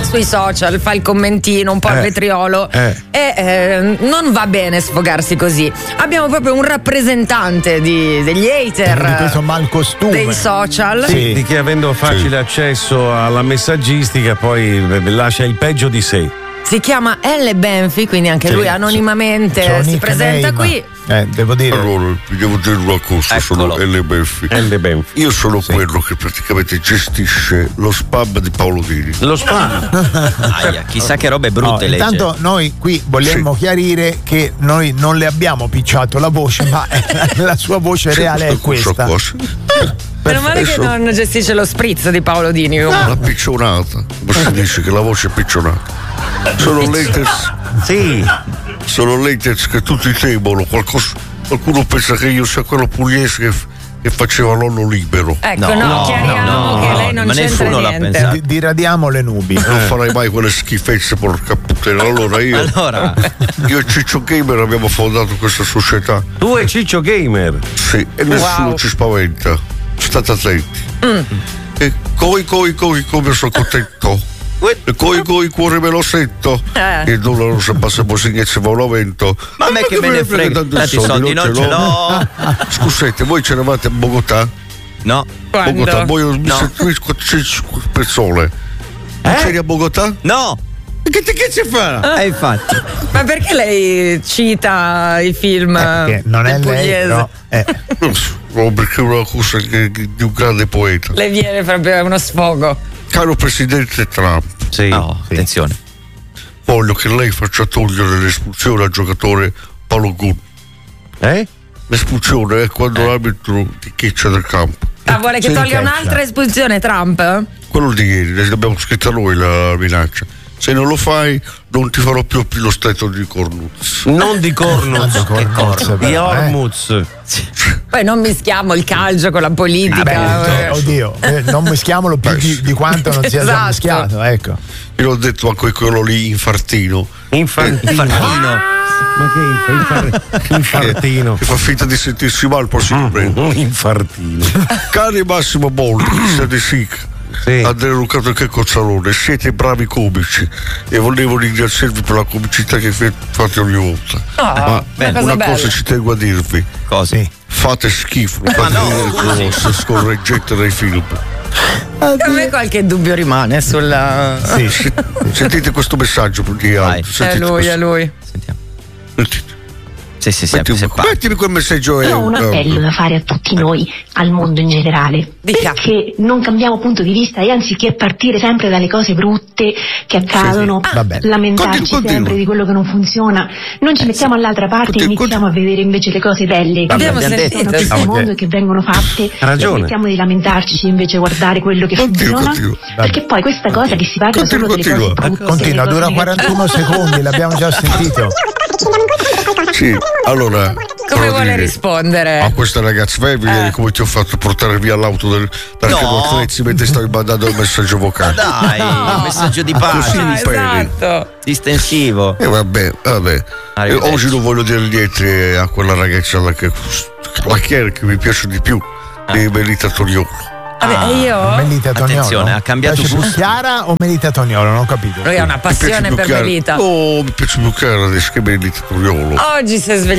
sui social, fa il commentino, un po' il vetriolo e non va bene sfogarsi così. Abbiamo proprio un rappresentante degli hater di questo malcostume dei social, di chi avendo facile accesso alla messaggistica poi lascia il peggio di sé. si chiama L. Benfi, quindi anche lui anonimamente si presenta qui. Devo dire. Allora, vi devo dire una cosa, sono L. Benfi. Io sono quello che praticamente gestisce lo spam di Paolo Dini. Lo spam? Aia, chissà che robe brutte legge. Intanto noi qui vogliamo chiarire che noi non le abbiamo picciato la voce, ma la sua voce reale è questa. Meno male che non gestisce lo spritz di Paolo Dini. La piccionata, come si dice che la voce è piccionata. Sono laters. Sì. Sono laters che tutti temono. Qualcuno pensa che io sia quello pugliese che faceva l'olio libero. Ecco, chiariamo che lei non c'entra niente. Diradiamo le nubi. Non farai mai quelle schifezze, porca puttana. Allora io e Ciccio Gamer abbiamo fondato questa società. Tu e Ciccio Gamer? Sì, e nessuno ci spaventa. State attenti. E coi come sono contento. E coi cuore me lo sento. Il dollaro se passa così se va un aumento. Ma a me che me ne frega, tanti soldi non ce l'ho. Scusate, voi ce l'avete a Bogotà? No. Bogotà, voi mi sentite 400 persone. C'eri a Bogotà? No. Che ci fa? Infatti. Ma perché lei cita i film Perché non è lei, no. No, perché è una cosa di un grande poeta. Le viene proprio uno sfogo. Caro Presidente Trump, attenzione. Voglio che lei faccia togliere l'espulsione al giocatore Paolo Gun. L'espulsione è quando l'arbitro ti caccia dal campo. Vuole che tolga un'altra espulsione Trump? Quello di ieri, l'abbiamo scritta noi la minaccia. Se non lo fai, non ti farò più lo stato di Cornuz. Non di Cornuz, di Ormuz. Poi non mischiamo il calcio con la politica. Oddio, non mischiamolo più di quanto non sia già mischiato, ecco. Io l'ho detto anche quello lì, Infartino. Ma che infartino? Che fa finta di sentirsi male, poi si riprende. Infartino. Cari Massimo Boldi, Cristian De Sica, Andrea Lucato e Cozzalone, siete bravi comici e volevo ringraziarvi per la comicità che fate ogni volta. Ma una cosa ci tengo a dirvi. Cosa? Fate schifo, fate se scorreggete dai film. A me qualche dubbio rimane sulla. Sentite questo messaggio di È lui. Sentiamo. Mettimi quel messaggio. Io ho un appello da fare a tutti noi, al mondo in generale. Perché non cambiamo punto di vista e anziché partire sempre dalle cose brutte che accadono, lamentarci sempre di quello che non funziona, non ci mettiamo all'altra parte e iniziamo a vedere invece le cose belle che sono in questo mondo e che vengono fatte. Smettiamo di lamentarci e invece guardare quello che funziona. Perché poi questa cosa che si parla solo delle cose brutte. Continua, dura 41 secondi, l'abbiamo già sentito. Sì, allora. Come vuole rispondere? A questa ragazza, vai a vedere come ti ho fatto portare via l'auto dal attrezzi mentre stavi mandando il messaggio vocale. Dai, il messaggio di pace. Esatto. Distensivo. Vabbè. Oggi non voglio dire niente a quella ragazza la che mi piace di più, di Melita Toniolo. Io? Melita Toniolo. Attenzione, ha cambiato più Chiara o Melita Toniolo? Non ho capito. Lui ha una passione per Melita. Mi piace più Chiara adesso che Melita Toniolo. Oggi si è svegliato